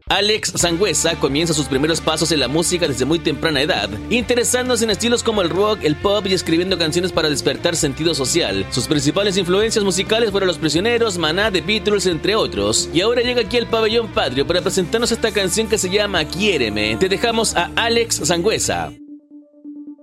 Alex Sangüesa comienza sus primeros pasos en la música desde muy temprana edad, interesándose en estilos como el rock, el pop y escribiendo canciones para despertar sentido social. Sus principales influencias musicales fueron Los Prisioneros, Maná, The Beatles, entre otros. Y ahora llega aquí al Pabellón Patrio para presentarnos esta canción que se llama Quiéreme. Te dejamos a Alex Sangüesa.